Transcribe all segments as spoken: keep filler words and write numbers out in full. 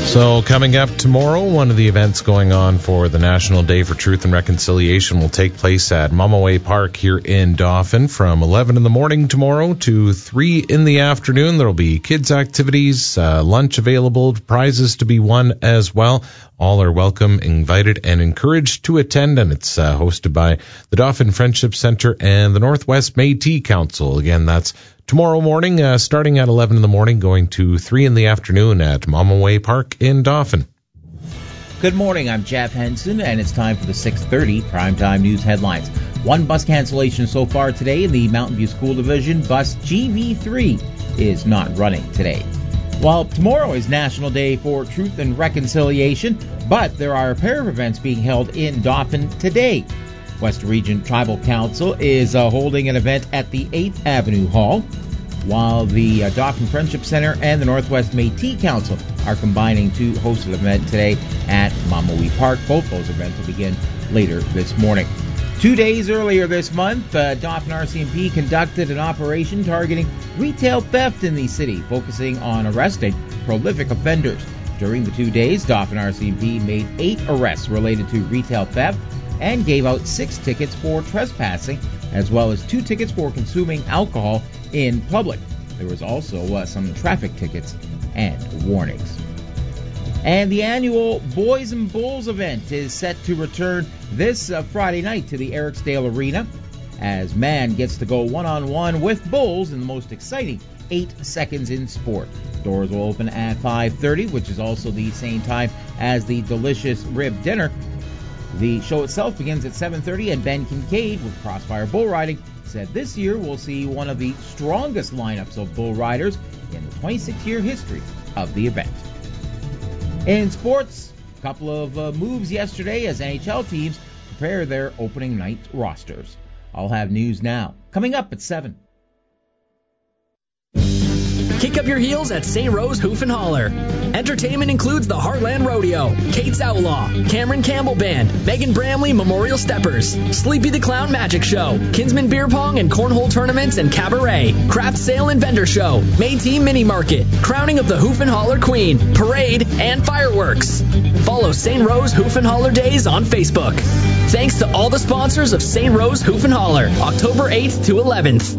So coming up tomorrow, one of the events going on for the National Day for Truth and Reconciliation will take place at Mumaway Park here in Dauphin from eleven in the morning tomorrow to three in the afternoon. There will be kids' activities, uh, lunch available, prizes to be won as well. All are welcome, invited, and encouraged to attend, and it's uh, hosted by the Dauphin Friendship Center and the Northwest Métis Council. Again, that's tomorrow morning, uh, starting at eleven in the morning, going to three in the afternoon at Mumaway Park in Dauphin. Good morning, I'm Jeff Henson, and it's time for the six thirty Primetime News headlines. One bus cancellation so far today in the Mountain View School Division. Bus G V three is not running today. While tomorrow is National Day for Truth and Reconciliation, but there are a pair of events being held in Dauphin today. West Region Tribal Council is uh, holding an event at the eighth Avenue Hall, while the uh, Dauphin Friendship Center and the Northwest Métis Council are combining to host an event today at Mumaway Park. Both those events will begin later this morning. Two days earlier this month, uh, Dauphin R C M P conducted an operation targeting retail theft in the city, focusing on arresting prolific offenders. During the two days, Dauphin R C M P made eight arrests related to retail theft and gave out six tickets for trespassing, as well as two tickets for consuming alcohol in public. There was also uh, some traffic tickets and warnings. And the annual Boys and Bulls event is set to return this uh, Friday night to the Eriksdale Arena, as man gets to go one-on-one with Bulls in the most exciting eight seconds in sport. Doors will open at five thirty, which is also the same time as the delicious rib dinner. The show itself begins at seven thirty, and Ben Kincaid with Crossfire Bull Riding said this year we'll see one of the strongest lineups of bull riders in the twenty-six year history of the event. In sports, a couple of uh, moves yesterday as N H L teams prepare their opening night rosters. I'll have news now, coming up at seven. Kick up your heels at Saint Rose Hoof and Holler. Entertainment includes the Heartland Rodeo, Kate's Outlaw, Cameron Campbell Band, Megan Bramley Memorial Steppers, Sleepy the Clown Magic Show, Kinsman Beer Pong and Cornhole Tournaments and Cabaret, Craft Sale and Vendor Show, Métis Mini Market, Crowning of the Hoof and Holler Queen, Parade, and Fireworks. Follow Saint Rose Hoof and Holler Days on Facebook. Thanks to all the sponsors of Saint Rose Hoof and Holler, October eighth to eleventh.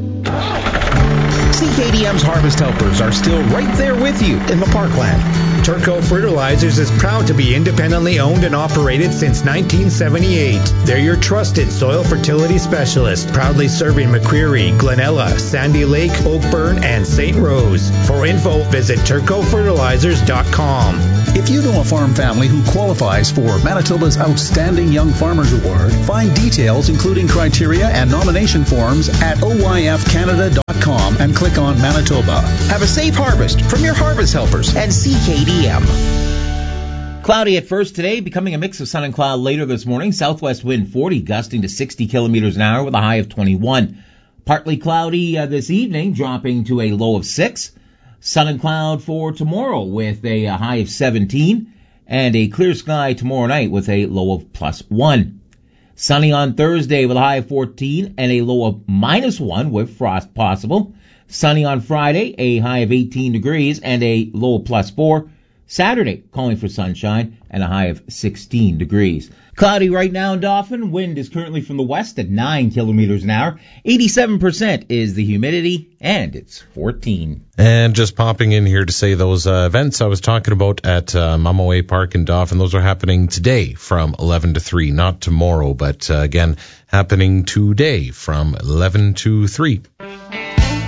C K D M's Harvest Helpers are still right there with you in the Parkland. Turco Fertilizers is proud to be independently owned and operated since nineteen seventy-eight. They're your trusted soil fertility specialist, proudly serving McCreary, Glenella, Sandy Lake, Oakburn, and Saint Rose. For info, visit turco fertilizers dot com. If you know a farm family who qualifies for Manitoba's Outstanding Young Farmers Award, find details including criteria and nomination forms at O Y F Canada dot com and click on Manitoba. Have a safe harvest from your Harvest Helpers and C K D M. Cloudy at first today, becoming a mix of sun and cloud later this morning. Southwest wind forty, gusting to sixty kilometers an hour with a high of twenty-one. Partly cloudy uh, this evening, dropping to a low of six. Sun and cloud for tomorrow with a, a high of seventeen. And a clear sky tomorrow night with a low of plus one. Sunny on Thursday with a high of fourteen and a low of minus one with frost possible. Sunny on Friday, a high of eighteen degrees and a low of plus four. Saturday, calling for sunshine and a high of sixteen degrees. Cloudy right now in Dauphin. Wind is currently from the west at nine kilometers an hour. eighty-seven percent is the humidity, and it's fourteen. And just popping in here to say those uh, events I was talking about at uh, Mumaway Park in Dauphin, those are happening today from eleven to three, not tomorrow, but uh, again, happening today from eleven to three.